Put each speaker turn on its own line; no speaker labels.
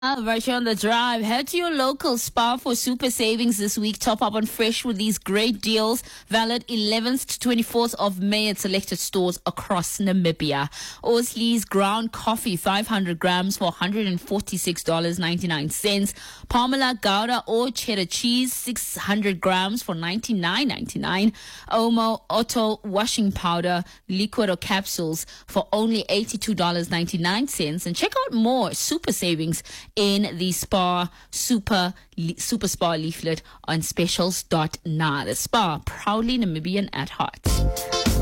Right here on the drive. Head to your local Spar for super savings this week. Top up on fresh with these great deals. Valid 11th to 24th of May at selected stores across Namibia. Osley's ground coffee, 500 grams for $146.99. Parmela Gouda or cheddar cheese, 600 grams for $99.99. Omo Otto washing powder, liquid or capsules for only $82.99. And check out more super savings in the Spar Super Spar leaflet on specials.na. The Spar, proudly Namibian at heart.